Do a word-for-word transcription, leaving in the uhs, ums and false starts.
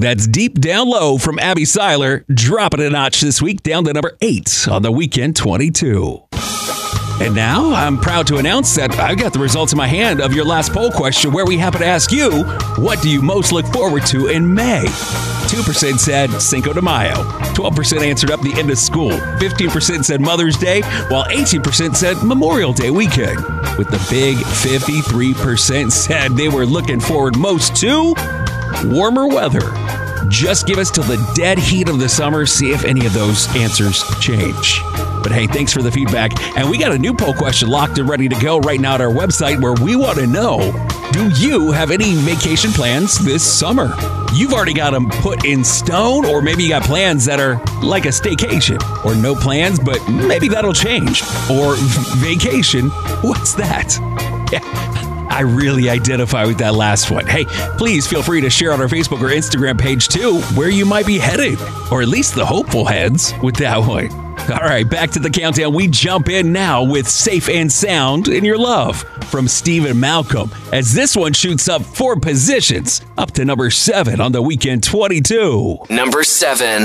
That's Deep Down Low from Abby Seiler, dropping a notch this week down to number eight on the Weekend twenty-two. And now I'm proud to announce that I've got the results in my hand of your last poll question, where we happen to ask you, what do you most look forward to in May? two percent said Cinco de Mayo. twelve percent answered up the end of school. fifteen percent said Mother's Day, while eighteen percent said Memorial Day weekend. With the big fifty-three percent said they were looking forward most to warmer weather. Just give us till the dead heat of the summer, see if any of those answers change. But hey, thanks for the feedback. And we got a new poll question locked and ready to go right now at our website, where we want to know, do you have any vacation plans this summer? You've already got them put in stone, or maybe you got plans that are like a staycation, or no plans, but maybe that'll change. Or vacation, what's that? Yeah. I really identify with that last one. Hey, please feel free to share on our Facebook or Instagram page too, where you might be headed, or at least the hopeful heads with that one. All right, back to the countdown. We jump in now with Safe and Sound in Your Love from Stephen Malcolm, as this one shoots up four positions up to number seven on the Weekend twenty-two. Number seven.